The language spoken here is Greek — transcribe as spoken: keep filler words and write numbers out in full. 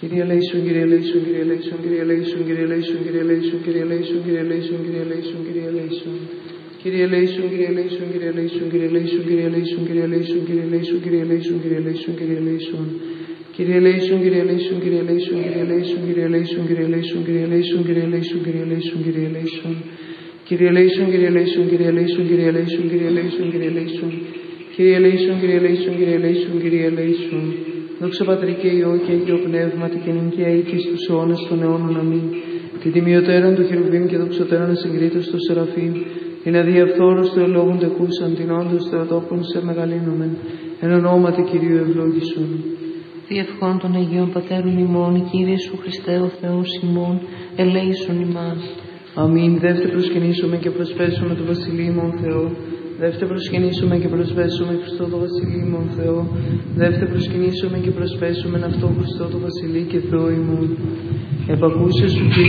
Kyrie eleison, Kyrie eleison, Kyrie eleison, Kyrie eleison, Kyrie eleison, Kyrie eleison, Kyrie eleison, Kyrie eleison, Kyrie eleison, Kyrie eleison. Kyrie eleison, Kyrie eleison, Kyrie eleison, Kyrie eleison, Kyrie eleison, Kyrie eleison, Kyrie eleison, Kyrie eleison, Kyrie eleison, Kyrie eleison. Kyrie eleison, Kyrie eleison, Kyrie eleison, Kyrie eleison, Kyrie eleison, Kyrie eleison, Kyrie eleison, Kyrie eleison, Kyrie eleison, Kyrie eleison. Kyrie eleison, Kyrie eleison, Kyrie eleison, Kyrie eleison, Kyrie eleison, Kyrie eleison. Kyrie eleison, Kyrie eleison, Kyrie eleison, Kyrie eleison. Δόξα Πατρί και Υιό και Αγίο Πνεύματι και νυν και αεί και στους αιώνας των αιώνων. Αμήν. Τη τιμιωτέραν του Χερουβίμ και δοξωτέραν συγκρίτως του Σεραφείμ, την αδιαφθόρος του ελόγων τεκούσαν, την όντως Θεοτόπων σε μεγαλύνομεν, εν ονόματι Κυρίου ευλόγησον. Διευχών των Αγίων Πατέρων ημών, Κύριε Σου Χριστέ ο Θεός ημών, ελέησον ημάς. Αμήν. Δεύτε προσκυνήσουμε και προσπέσουμε το Βασιλείο ημών Θεό. Δεύτε προσκυνήσουμε και προσπέσουμε Χριστό το Βασιλείο ημών Θεό. Δεύτε προσκυνήσουμε και προσπέσουμε αυτό Χριστό το Βασιλείο και Θεό ημών. Επακούσε σου Κύριε